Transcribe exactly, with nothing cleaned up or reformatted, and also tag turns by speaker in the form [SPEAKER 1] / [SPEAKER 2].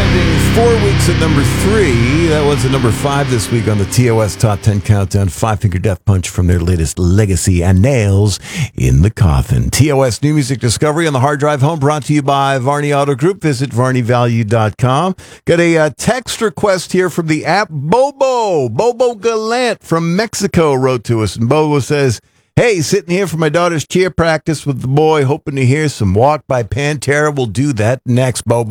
[SPEAKER 1] spending four weeks at number three. That was at number five this week on the T O S Top ten Countdown. Five Finger Death Punch from their latest Legacy and Nails in the Coffin. T O S New Music Discovery on the Hard Drive Home, brought to you by Varney Auto Group. Visit varney value dot com. Got a uh, text request here from the app Bobo. Bobo Galant from Mexico wrote to us, and Bobo says, "Hey, sitting here for my daughter's cheer practice with the boy, hoping to hear some Walk by Pantera. We'll do that next, Bobo."